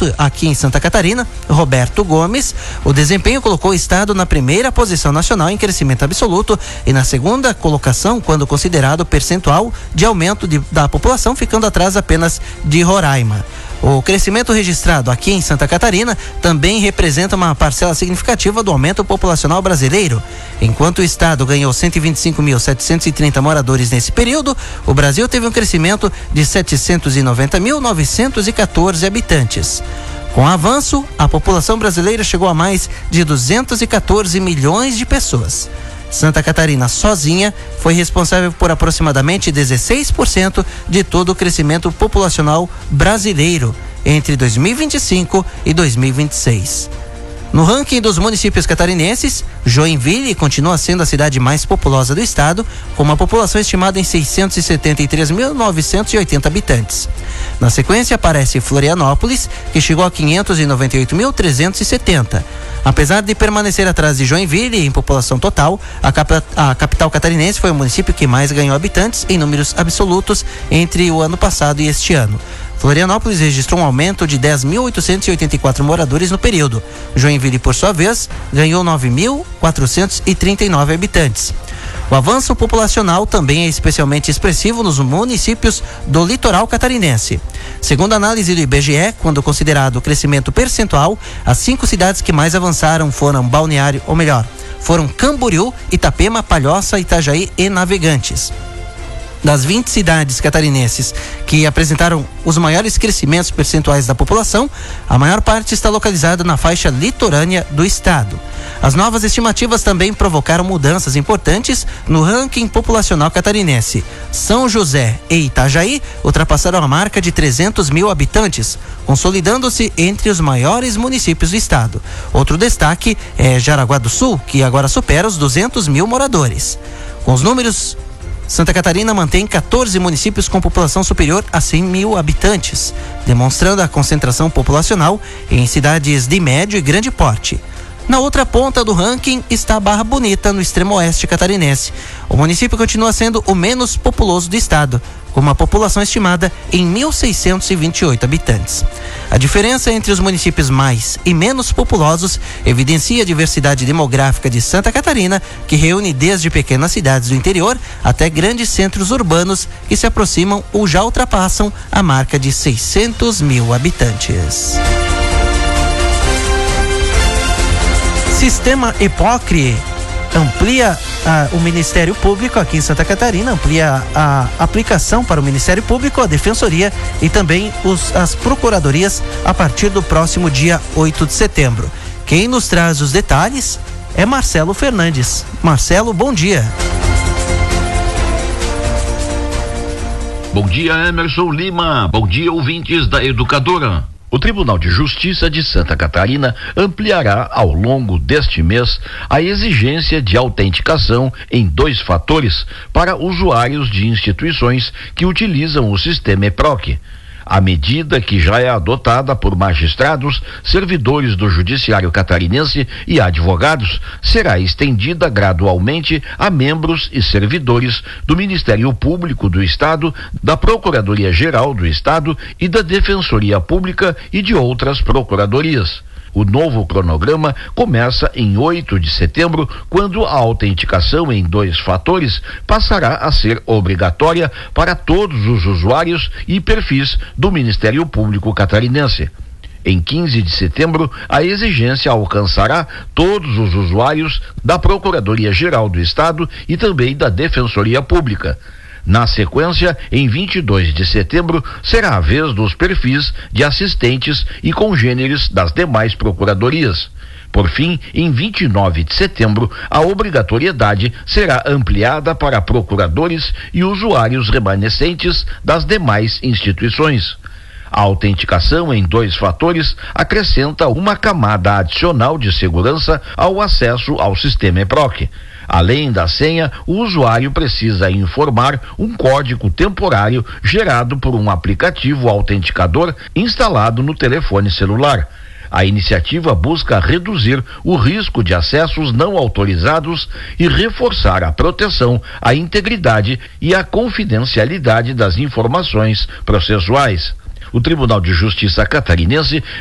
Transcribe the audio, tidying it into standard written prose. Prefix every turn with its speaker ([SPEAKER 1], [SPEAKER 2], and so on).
[SPEAKER 1] Absoluto, aqui em Santa Catarina, Roberto Gomes. O desempenho colocou o estado na primeira posição nacional em crescimento absoluto e na segunda colocação quando considerado o percentual de aumento da população, ficando atrás apenas de Roraima. O crescimento registrado aqui em Santa Catarina também representa uma parcela significativa do aumento populacional brasileiro. Enquanto o estado ganhou 125.730 moradores nesse período, o Brasil teve um crescimento de 790.914 habitantes. Com o avanço, a população brasileira chegou a mais de 214 milhões de pessoas. Santa Catarina sozinha foi responsável por aproximadamente 16% de todo o crescimento populacional brasileiro entre 2025 e 2026. No ranking dos municípios catarinenses, Joinville continua sendo a cidade mais populosa do estado, com uma população estimada em 673.980 habitantes. Na sequência aparece Florianópolis, que chegou a 598.370. Apesar de permanecer atrás de Joinville em população total, a capital catarinense foi o município que mais ganhou habitantes em números absolutos entre o ano passado e este ano. Florianópolis registrou um aumento de 10.884 moradores no período. Joinville, por sua vez, ganhou 9.439 habitantes. O avanço populacional também é especialmente expressivo nos municípios do litoral catarinense. Segundo a análise do IBGE, quando considerado o crescimento percentual, as 5 cidades que mais avançaram foram foram Camboriú, Itapema, Palhoça, Itajaí e Navegantes. Das 20 cidades catarinenses que apresentaram os maiores crescimentos percentuais da população, a maior parte está localizada na faixa litorânea do estado. As novas estimativas também provocaram mudanças importantes no ranking populacional catarinense. São José e Itajaí ultrapassaram a marca de 300 mil habitantes, consolidando-se entre os maiores municípios do estado. Outro destaque é Jaraguá do Sul, que agora supera os 200 mil moradores. Com os números, Santa Catarina mantém 14 municípios com população superior a 100 mil habitantes, demonstrando a concentração populacional em cidades de médio e grande porte. Na outra ponta do ranking está Barra Bonita, no extremo oeste catarinense. O município continua sendo o menos populoso do estado, com uma população estimada em 1.628 habitantes. A diferença entre os municípios mais e menos populosos evidencia a diversidade demográfica de Santa Catarina, que reúne desde pequenas cidades do interior até grandes centros urbanos que se aproximam ou já ultrapassam a marca de 600 mil habitantes. Sistema EPOCRI amplia o Ministério Público aqui em Santa Catarina, amplia a aplicação para o Ministério Público, a Defensoria e também as Procuradorias a partir do próximo dia 8 de setembro. Quem nos traz os detalhes é Marcelo Fernandes. Marcelo, bom dia.
[SPEAKER 2] Bom dia, Emerson Lima. Bom dia, ouvintes da Educadora. O Tribunal de Justiça de Santa Catarina ampliará ao longo deste mês a exigência de autenticação em 2 fatores para usuários de instituições que utilizam o sistema EPROC. A medida, que já é adotada por magistrados, servidores do Judiciário Catarinense e advogados, será estendida gradualmente a membros e servidores do Ministério Público do Estado, da Procuradoria-Geral do Estado e da Defensoria Pública e de outras procuradorias. O novo cronograma começa em 8 de setembro, quando a autenticação em 2 fatores passará a ser obrigatória para todos os usuários e perfis do Ministério Público Catarinense. Em 15 de setembro, a exigência alcançará todos os usuários da Procuradoria-Geral do Estado e também da Defensoria Pública. Na sequência, em 22 de setembro, será a vez dos perfis de assistentes e congêneres das demais procuradorias. Por fim, em 29 de setembro, a obrigatoriedade será ampliada para procuradores e usuários remanescentes das demais instituições. A autenticação em 2 fatores acrescenta uma camada adicional de segurança ao acesso ao sistema EPROC. Além da senha, o usuário precisa informar um código temporário gerado por um aplicativo autenticador instalado no telefone celular. A iniciativa busca reduzir o risco de acessos não autorizados e reforçar a proteção à integridade e à confidencialidade das informações processuais. O Tribunal de Justiça catarinense